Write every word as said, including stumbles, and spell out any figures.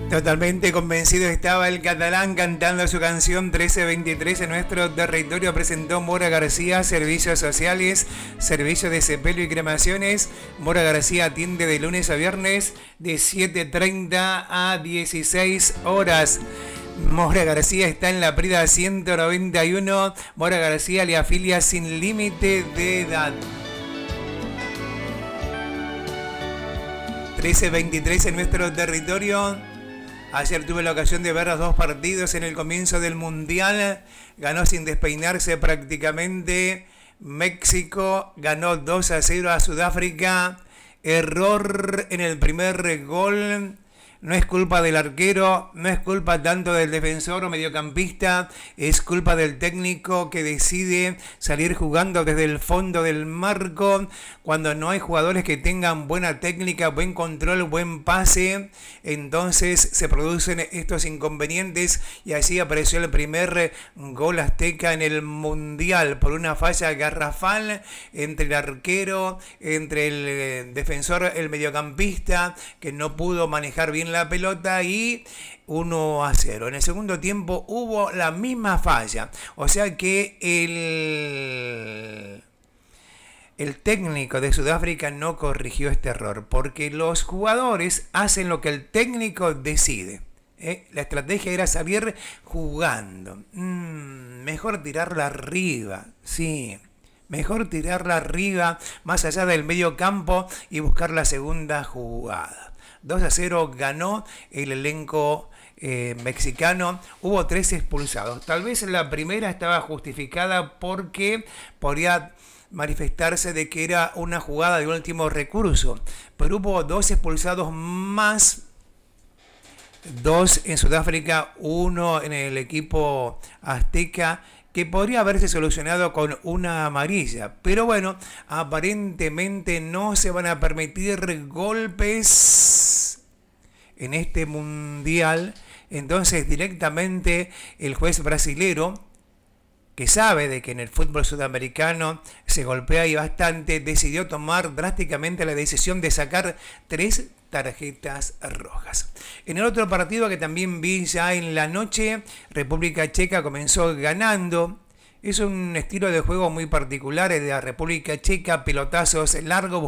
Totalmente convencido estaba el catalán cantando su canción trece veintitrés en nuestro territorio. Presentó Mora García, servicios sociales, servicio de sepelio y cremaciones. Mora García atiende de lunes a viernes de siete treinta a dieciséis horas. Mora García está en la Prida ciento noventa y uno. Mora García le afilia sin límite de edad. trece veintitrés en nuestro territorio. Ayer tuve la ocasión de ver los dos partidos en el comienzo del Mundial. Ganó sin despeinarse prácticamente. México ganó dos a cero a Sudáfrica. Error en el primer gol. No es culpa del arquero, no es culpa tanto del defensor o mediocampista, es culpa del técnico que decide salir jugando desde el fondo del marco cuando no hay jugadores que tengan buena técnica, buen control, buen pase. Entonces se producen estos inconvenientes y así apareció el primer gol azteca en el Mundial por una falla garrafal entre el arquero, entre el defensor, el mediocampista, que no pudo manejar bien la pelota, y uno a cero. En el segundo tiempo hubo la misma falla. O sea que el, el técnico de Sudáfrica no corrigió este error, porque los jugadores hacen lo que el técnico decide. ¿Eh? La estrategia era salir jugando. Mm, mejor tirarla arriba. Sí. Mejor tirarla arriba, más allá del medio campo, y buscar la segunda jugada. dos a cero ganó el elenco eh, mexicano. Hubo tres expulsados. Tal vez la primera estaba justificada porque podría manifestarse de que era una jugada de último recurso. Pero hubo dos expulsados más. Dos en Sudáfrica, uno en el equipo azteca, que podría haberse solucionado con una amarilla. Pero bueno, aparentemente no se van a permitir golpes en este mundial. Entonces directamente el juez brasilero, que sabe de que en el fútbol sudamericano se golpea y bastante, decidió tomar drásticamente la decisión de sacar tres tarjetas rojas. En el otro partido que también vi ya en la noche, República Checa comenzó ganando. Es un estilo de juego muy particular de la República Checa, pelotazos largos,